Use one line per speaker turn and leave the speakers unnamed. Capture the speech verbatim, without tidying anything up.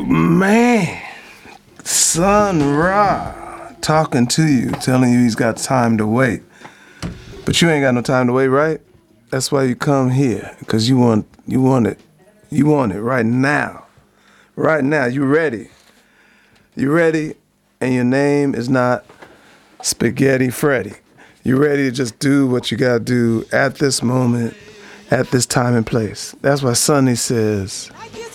Man, Sun Ra talking to you, telling you he's got time to wait. But you ain't got no time to wait, right? That's why you come here, because you want you want it. You want it right now. Right now, you ready. You ready, and your name is not Spaghetti Freddy. You ready to just do what you gotta do at this moment, at this time and place. That's why Sonny says...